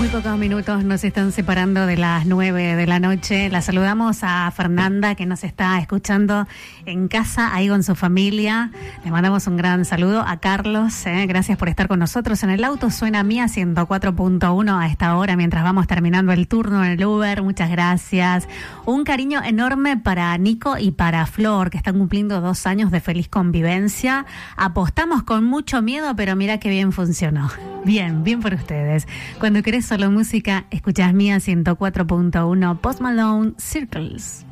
Muy pocos minutos nos están separando de las 9 de la noche. La saludamos a Fernanda, que nos está escuchando en casa, ahí con su familia. Le mandamos un gran saludo a Carlos. Gracias por estar con nosotros. En el auto suena Mía 104.1 a esta hora, mientras vamos terminando el turno en el Uber. Muchas gracias. Un cariño enorme para Nico y para Flor, que están cumpliendo 2 años de feliz convivencia. Apostamos con mucho miedo, pero mira qué bien funcionó. Bien por ustedes. Cuando querés solo música, escuchás Mía 104.1, Post Malone, Circles.